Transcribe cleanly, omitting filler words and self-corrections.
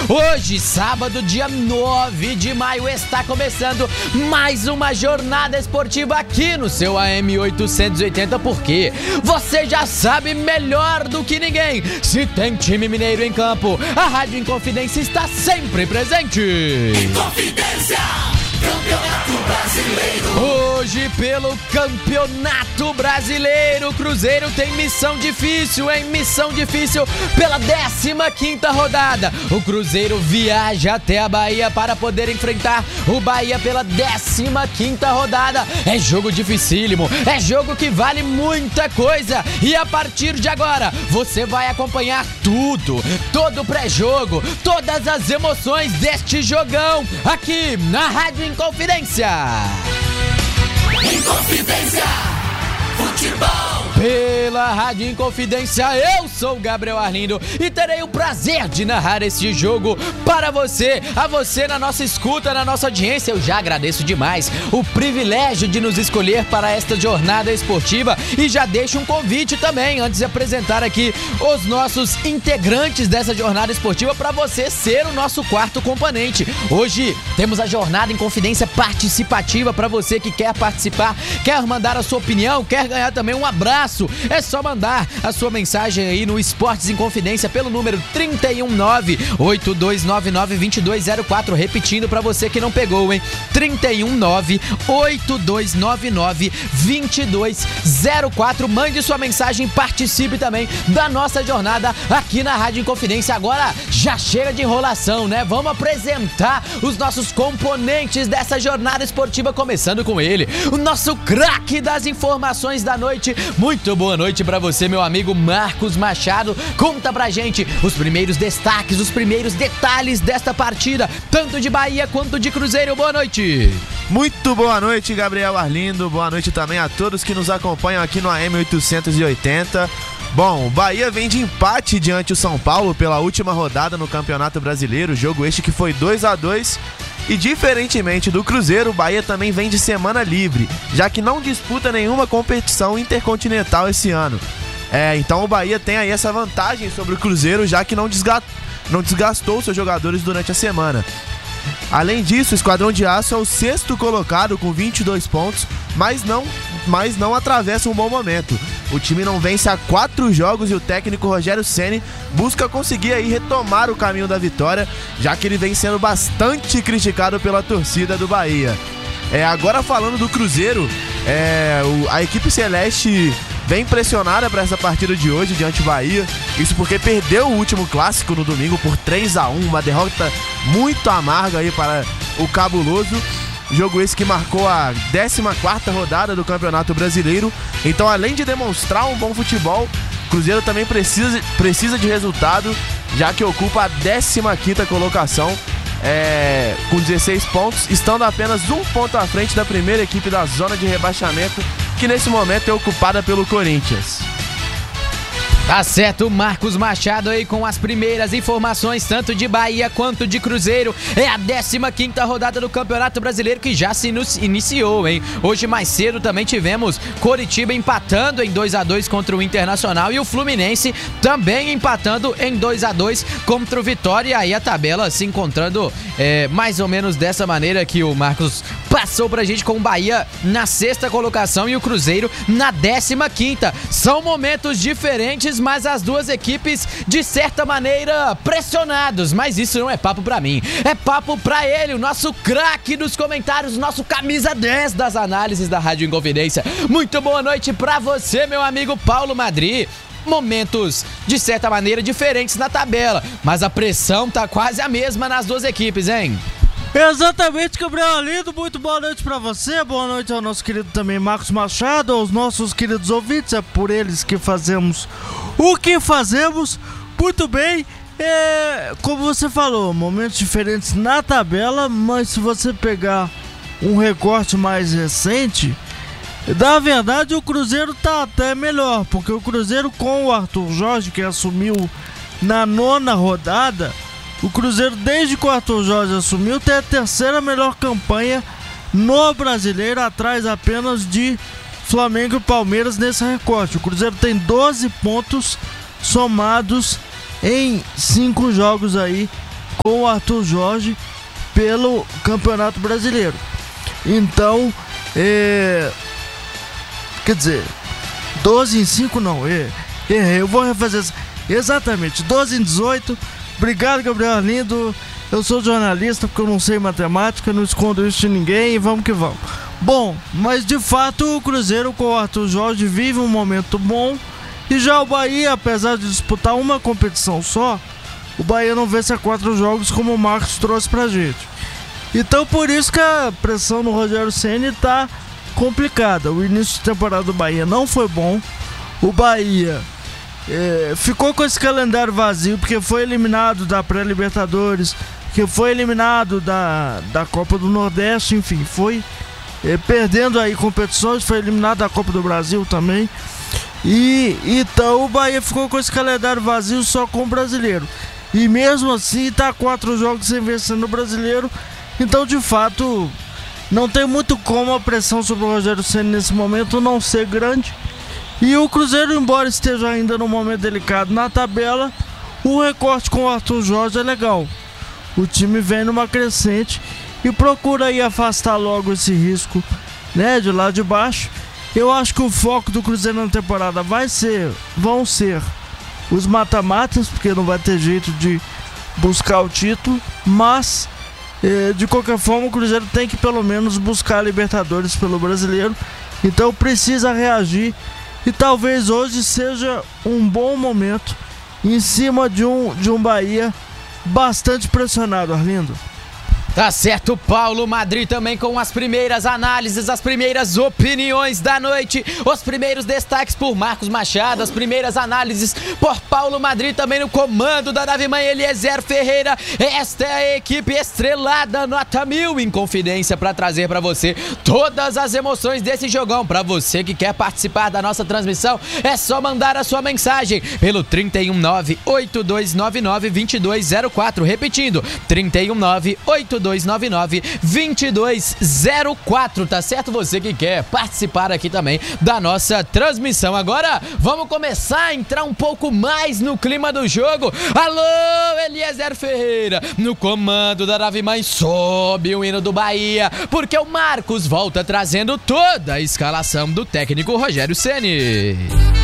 Hoje, sábado, dia 9 de maio, está começando mais uma jornada esportiva aqui no seu AM 880, porque você já sabe melhor do que ninguém, se tem time mineiro em campo, a Rádio Inconfidência está sempre presente. Inconfidência, Campeonato Brasileiro. Hoje, pelo Campeonato Brasileiro, o Cruzeiro tem missão difícil, hein? Missão difícil pela 15ª rodada. O Cruzeiro viaja até a Bahia para poder enfrentar o Bahia pela 15ª rodada. É jogo dificílimo, é jogo que vale muita coisa. E a partir de agora, você vai acompanhar tudo, todo o pré-jogo, todas as emoções deste jogão aqui na Rádio Inconfidência. Inconfidência, futebol. Pela Rádio Inconfidência, eu sou o Gabriel Arlindo e terei o prazer de narrar este jogo para você, a você na nossa escuta, na nossa audiência. Eu já agradeço demais o privilégio de nos escolher para esta jornada esportiva e já deixo um convite também, antes de apresentar aqui os nossos integrantes dessa jornada esportiva, para você ser o nosso quarto componente. Hoje temos a jornada Inconfidência participativa para você que quer participar, quer mandar a sua opinião, quer ganhar também um abraço. É só mandar a sua mensagem aí no Esportes Inconfidência pelo número 319-8299-2204. Repetindo pra você que não pegou, hein? 319-8299-2204. Mande sua mensagem, participe também da nossa jornada aqui na Rádio Inconfidência. Agora já chega de enrolação, né? Vamos apresentar os nossos componentes dessa jornada esportiva, começando com ele, o nosso craque das informações da noite. Muito boa noite pra você, meu amigo Marcos Machado. Conta pra gente os primeiros destaques, os primeiros detalhes desta partida, tanto de Bahia quanto de Cruzeiro. Boa noite. Muito boa noite, Gabriel Arlindo. Boa noite também a todos que nos acompanham aqui no AM 880. Bom, o Bahia vem de empate diante do São Paulo pela última rodada no Campeonato Brasileiro, jogo este que foi 2-2. E diferentemente do Cruzeiro, o Bahia também vem de semana livre, já que não disputa nenhuma competição intercontinental esse ano. Então o Bahia tem aí essa vantagem sobre o Cruzeiro, já que não desgastou seus jogadores durante a semana. Além disso, o Esquadrão de Aço é o 6º colocado com 22 pontos, mas não atravessa um bom momento. O time não vence há 4 jogos e o técnico Rogério Ceni busca conseguir aí retomar o caminho da vitória, já que ele vem sendo bastante criticado pela torcida do Bahia. Agora falando do Cruzeiro, a equipe celeste vem pressionada para essa partida de hoje diante do Bahia. Isso porque perdeu o último clássico no domingo por 3-1, uma derrota muito amarga aí para o Cabuloso. Jogo esse que marcou a 14ª rodada do Campeonato Brasileiro. Então, além de demonstrar um bom futebol, o Cruzeiro também precisa de resultado, já que ocupa a 15ª colocação com 16 pontos, estando apenas um ponto à frente da primeira equipe da zona de rebaixamento, que nesse momento é ocupada pelo Corinthians. Tá certo, Marcos Machado aí com as primeiras informações, tanto de Bahia quanto de Cruzeiro. É a 15ª rodada do Campeonato Brasileiro que já se iniciou, hein? Hoje mais cedo também tivemos Coritiba empatando em 2-2 contra o Internacional e o Fluminense também empatando em 2-2 contra o Vitória. E aí a tabela se encontrando mais ou menos dessa maneira que o Marcos passou pra gente, com o Bahia na 6ª colocação e o Cruzeiro na 15ª. São momentos diferentes, mas as duas equipes, de certa maneira, pressionados. Mas isso não é papo pra mim, é papo pra ele, o nosso craque dos comentários, nosso camisa 10 das análises da Rádio Inconfidência. Muito boa noite pra você, meu amigo Paulo Madri. Momentos, de certa maneira, diferentes na tabela, mas a pressão tá quase a mesma nas duas equipes, hein? Exatamente, Gabriel Arlindo, muito boa noite pra você, boa noite ao nosso querido também Marcos Machado, aos nossos queridos ouvintes, é por eles que fazemos o que fazemos. Muito bem, como você falou, momentos diferentes na tabela, mas se você pegar um recorte mais recente, na verdade o Cruzeiro tá até melhor, porque o Cruzeiro com o Arthur Jorge, que assumiu na 9ª rodada, o Cruzeiro, desde que o Arthur Jorge assumiu, tem a 3ª melhor campanha no Brasileiro, atrás apenas de Flamengo e Palmeiras nesse recorte. O Cruzeiro tem 12 pontos somados em 5 jogos aí com o Arthur Jorge pelo Campeonato Brasileiro. Então, quer dizer, 12-5 não, errei, eu vou refazer exatamente, 12-18. Obrigado, Gabriel Arlindo. Eu sou jornalista porque eu não sei matemática, não escondo isso de ninguém e vamos que vamos. Bom, mas de fato o Cruzeiro com o Arthur Jorge vive um momento bom. E já o Bahia, apesar de disputar uma competição só, o Bahia não vence a 4 jogos como o Marcos trouxe pra gente. Então por isso que a pressão no Rogério Ceni tá complicada. O início de temporada do Bahia não foi bom. O Bahia ficou com esse calendário vazio porque foi eliminado da pré-Libertadores, que foi eliminado da Copa do Nordeste, enfim, foi perdendo aí competições, foi eliminado da Copa do Brasil também. E então o Bahia ficou com esse calendário vazio só com o Brasileiro. E mesmo assim tá 4 jogos sem vencer no Brasileiro. Então de fato não tem muito como a pressão sobre o Rogério Ceni nesse momento não ser grande. E o Cruzeiro, embora esteja ainda num momento delicado na tabela, o recorte com o Arthur Jorge é legal. O time vem numa crescente e procura aí afastar logo esse risco, né, de lá de baixo. Eu acho que o foco do Cruzeiro na temporada vão ser os mata-matas, porque não vai ter jeito de buscar o título, mas de qualquer forma o Cruzeiro tem que pelo menos buscar a Libertadores pelo Brasileiro, então precisa reagir e talvez hoje seja um bom momento em cima de um Bahia bastante pressionado, Arlindo. Tá certo, Paulo Madrid também com as primeiras análises, as primeiras opiniões da noite, os primeiros destaques por Marcos Machado, as primeiras análises por Paulo Madrid também no comando da nave-mãe Eliezer Ferreira. Esta é a equipe estrelada nota 1000 em confidência para trazer para você todas as emoções desse jogão. Para você que quer participar da nossa transmissão, é só mandar a sua mensagem pelo 319-8299-2204, repetindo, 319-8299-2204, tá certo? Você que quer participar aqui também da nossa transmissão. Agora vamos começar a entrar um pouco mais no clima do jogo. Alô, Eliezer Ferreira, no comando da nave-mãe, sobe o hino do Bahia, porque o Marcos volta trazendo toda a escalação do técnico Rogério Ceni.